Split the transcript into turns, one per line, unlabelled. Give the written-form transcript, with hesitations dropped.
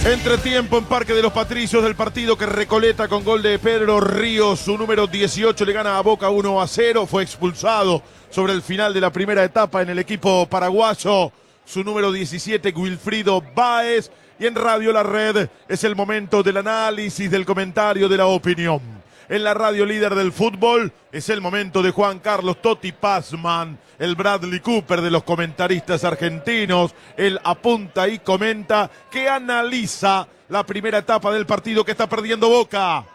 Entretiempo en Parque de los Patricios del partido que Recoleta con gol de Pedro Ríos, su número 18 le gana a Boca 1-0, fue expulsado sobre el final de la primera etapa en el equipo paraguayo, su número 17 Wilfrido Báez, y en Radio La Red es el momento del análisis, del comentario, de la opinión. En la radio líder del fútbol es el momento de Juan Carlos Totti Pazman, el Bradley Cooper de los comentaristas argentinos. Él apunta y comenta que analiza la primera etapa del partido que está perdiendo Boca.